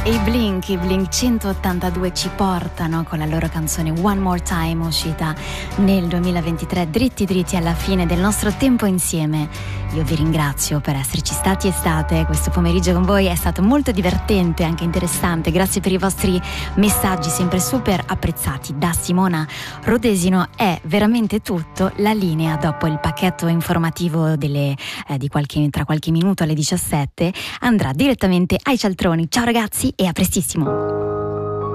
E i Blink 182 ci portano con la loro canzone One More Time, uscita nel 2023, dritti alla fine del nostro tempo insieme. Io vi ringrazio per esserci stati e state questo pomeriggio con voi, è stato molto divertente, anche interessante. Grazie per i vostri messaggi sempre super apprezzati. Da Simona Rodesino è veramente tutto. La linea dopo il pacchetto informativo tra qualche minuto alle 17 andrà direttamente ai cialtroni. Ciao ragazzi e a prestissimo.